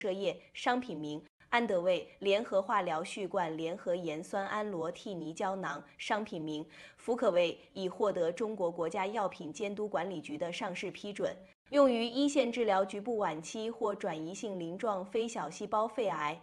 蔗液商品名。安德卫联合化疗续罐联合盐酸氨罗替尼胶囊商品名。福可卫已获得中国国家药品监督管理局的上市批准，用于一线治疗局部晚期或转移性鳞状非小细胞肺癌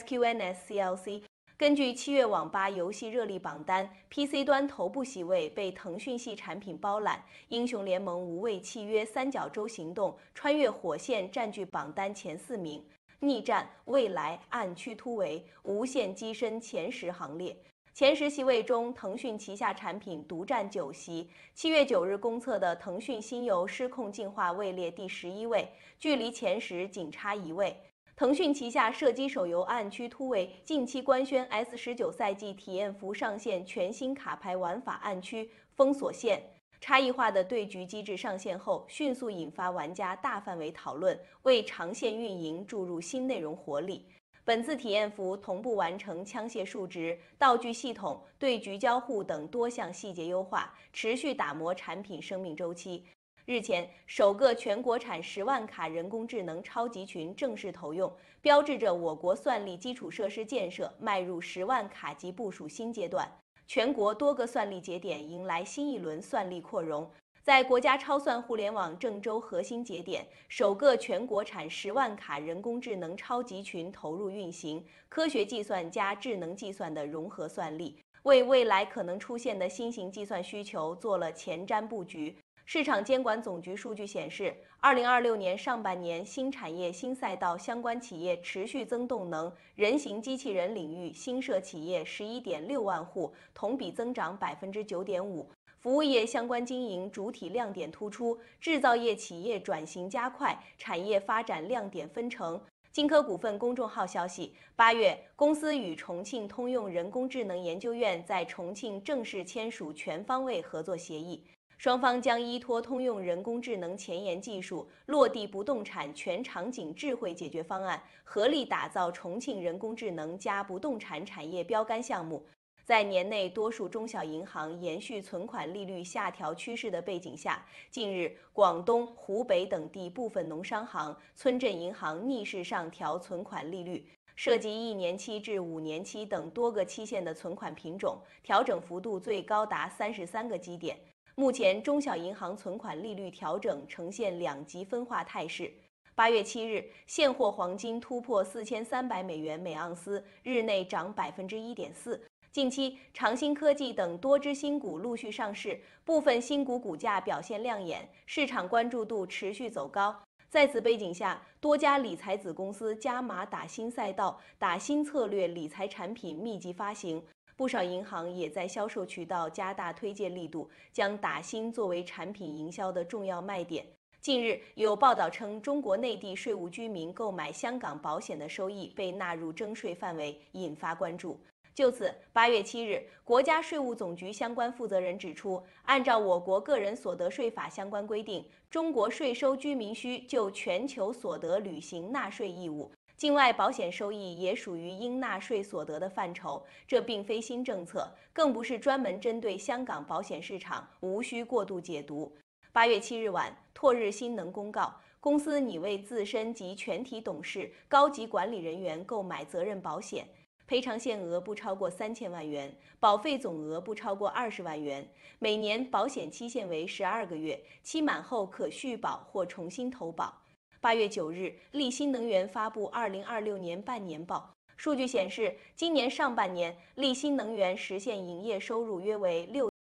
（SQNSCLC）。根据7月网吧游戏热力榜单 ，PC 端头部席位被腾讯系产品包揽，英雄联盟无畏契约、三角洲行动、穿越火线占据榜单前4名。逆战、未来、暗区突围、无限跻身前10行列。前10席位中，腾讯旗下产品独占9席。7月9日公测的腾讯新游《失控进化》位列第11位，距离前10仅差1位。腾讯旗下射击手游《暗区突围》近期官宣 S19 赛季体验服上线全新卡牌玩法暗区封锁线。差异化的对局机制上线后，迅速引发玩家大范围讨论，为长线运营注入新内容活力。本次体验服同步完成枪械数值、道具系统、对局交互等多项细节优化，持续打磨产品生命周期。日前，首个全国产10万卡人工智能超级群正式投用，标志着我国算力基础设施建设迈入10万卡级部署新阶段。全国多个算力节点迎来新一轮算力扩容。在国家超算互联网郑州核心节点，首个全国产10万卡人工智能超级群投入运行，科学计算加智能计算的融合算力，为未来可能出现的新型计算需求做了前瞻布局。市场监管总局数据显示，2026年上半年新产业新赛道相关企业持续增动能，人形机器人领域新设企业11.6万户，同比增长9.5%。服务业相关经营主体亮点突出，制造业企业转型加快，产业发展亮点纷呈。金科股份公众号消息，8月，公司与重庆通用人工智能研究院在重庆正式签署全方位合作协议。双方将依托通用人工智能前沿技术，落地不动产全场景智慧解决方案，合力打造重庆人工智能加不动产产业标杆项目。在年内多数中小银行延续存款利率下调趋势的背景下，近日广东、湖北等地部分农商行、村镇银行逆势上调存款利率，涉及1年期至5年期等多个期限的存款品种，调整幅度最高达33个基点。目前，中小银行存款利率调整呈现2级分化态势。8月7日，现货黄金突破4300美元每盎司，日内涨1.4%。近期，长兴科技等多只新股陆续上市，部分新股股价表现亮眼，市场关注度持续走高。在此背景下，多家理财子公司加码打新赛道、打新策略理财产品密集发行。不少银行也在销售渠道加大推荐力度，将打新作为产品营销的重要卖点。近日有报道称，中国内地税务居民购买香港保险的收益被纳入征税范围，引发关注。就此，8月7日，国家税务总局相关负责人指出，按照我国个人所得税法相关规定，中国税收居民需就全球所得履行纳税义务。境外保险收益也属于应纳税所得的范畴，这并非新政策，更不是专门针对香港保险市场，无需过度解读。8月7日晚，拓日新能公告，公司拟为自身及全体董事、高级管理人员购买责任保险，赔偿限额不超过3000万元，保费总额不超过20万元，每年保险期限为12个月，期满后可续保或重新投保。8月9日，力新能源发布2026年半年报。数据显示，今年上半年，力新能源实现营业收入约为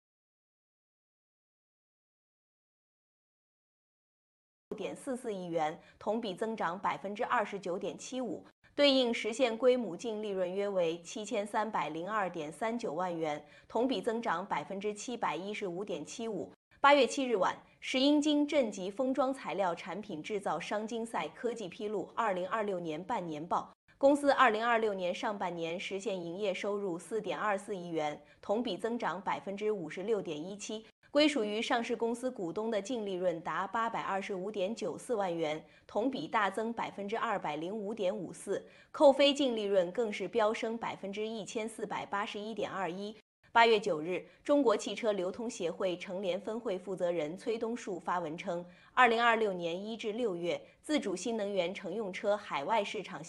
6.44亿元，同比增长29.75%，对应实现归母净利润约为7302.39万元，同比增长715.75%。8月7日晚，石英金正极封装材料产品制造商金赛科技披露2026年半年报。公司2026年上半年实现营业收入4.24亿元，同比增长56.17%，归属于上市公司股东的净利润达825.94万元，同比大增205.54%，扣非净利润更是飙升1481.21%。 8月9日，中国汽车流通协会成联分会负责人崔东树发文称，2026年1至6月，自主新能源乘用车海外市场